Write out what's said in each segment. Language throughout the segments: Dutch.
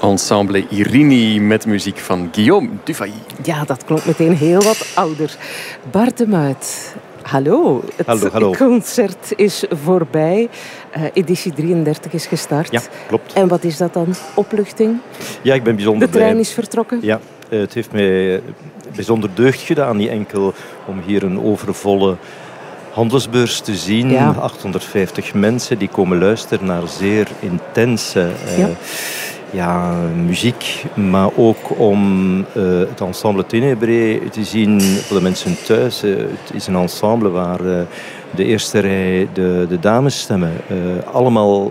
Ensemble Irini met muziek van Guillaume Dufay. Ja, dat klonk meteen heel wat ouder. Bart de Muit, hallo. Hallo. Het concert is voorbij. Editie 33 is gestart. Ja, klopt. En wat is dat dan? Opluchting? Ja, ik ben bijzonder De trein blij. is vertrokken? Ja, het heeft mij bijzonder deugd gedaan. Niet enkel om hier een overvolle handelsbeurs te zien. Ja. 850 mensen die komen luisteren naar zeer intense muziek. Maar ook om het ensemble Ténébré te zien voor de mensen thuis. Het is een ensemble waar de eerste rij de damesstemmen allemaal...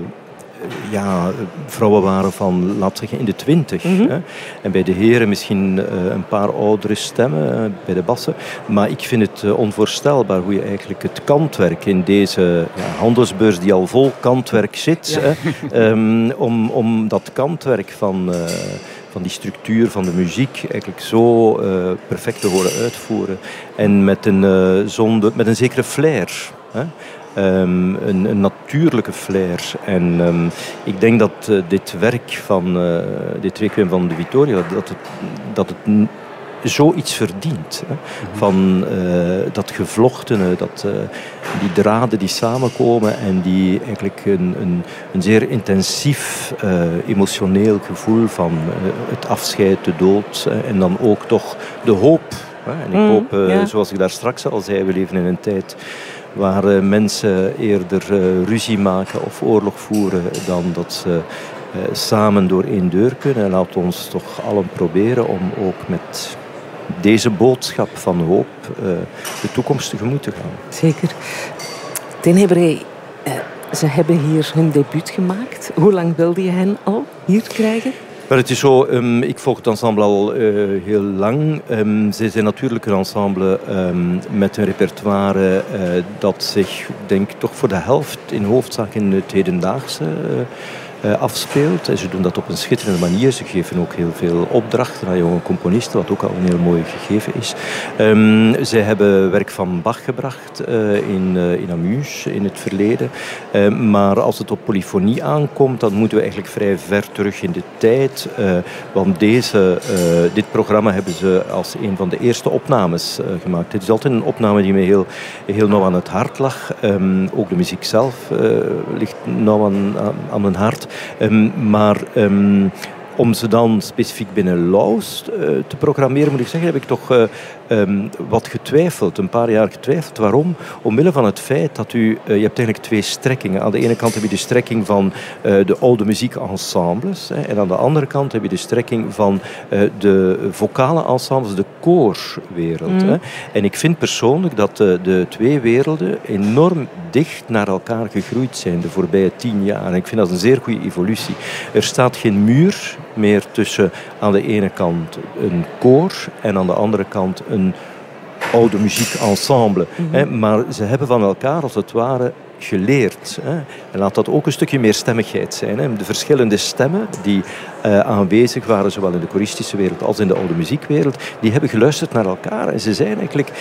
vrouwen waren van, laat zeggen, in de 20. Mm-hmm. Hè. En bij de heren misschien een paar oudere stemmen bij de bassen. Maar ik vind het onvoorstelbaar hoe je eigenlijk het kantwerk in deze handelsbeurs die al vol kantwerk zit, om dat kantwerk van die structuur van de muziek eigenlijk zo perfect te horen uitvoeren. En met een zekere flair. Hè. Een natuurlijke flair. En ik denk dat dit werk van dit requiem van de Vittoria, dat het zoiets verdient. Hè? Van dat gevlochtene, die draden die samenkomen en die eigenlijk een zeer intensief emotioneel gevoel van het afscheid, de dood en dan ook toch de hoop. Hè? En ik hoop, zoals ik daar straks al zei, we leven in een tijd waar mensen eerder ruzie maken of oorlog voeren dan dat ze samen door één deur kunnen. En laat ons toch allen proberen om ook met deze boodschap van hoop de toekomst tegemoet te gaan. Zeker. Ténébré, ze hebben hier hun debuut gemaakt. Hoe lang wilde je hen al hier krijgen? Maar het is zo, ik volg het ensemble al heel lang. Zij zijn natuurlijk een ensemble met een repertoire dat zich, denk ik, toch voor de helft in hoofdzaak in het hedendaagse afspeelt. En ze doen dat op een schitterende manier. Ze geven ook heel veel opdrachten aan jonge componisten, wat ook al een heel mooi gegeven is. Zij hebben werk van Bach gebracht in Amuse in het verleden. Maar als het op polyfonie aankomt, dan moeten we eigenlijk vrij ver terug in de tijd. Want dit programma hebben ze als een van de eerste opnames gemaakt. Het is altijd een opname die me heel nauw aan het hart lag. Ook de muziek zelf ligt nauw aan mijn hart. Maar om ze dan specifiek binnen Laus te programmeren, moet ik zeggen, heb ik toch wat getwijfeld, een paar jaar getwijfeld. Waarom? Omwille van het feit dat je hebt eigenlijk twee strekkingen. Aan de ene kant heb je de strekking van de oude muziekensembles, en aan de andere kant heb je de strekking van de vocale ensembles, de koorwereld. En ik vind persoonlijk dat de twee werelden enorm dicht naar elkaar gegroeid zijn de voorbije 10 jaar. En ik vind dat een zeer goede evolutie. Er staat geen muur meer tussen aan de ene kant een koor en aan de andere kant een oude muziekensemble. Maar ze hebben van elkaar als het ware geleerd. En laat dat ook een stukje meer stemmigheid zijn. De verschillende stemmen die aanwezig waren, zowel in de choristische wereld als in de oude muziekwereld, die hebben geluisterd naar elkaar. En ze zijn eigenlijk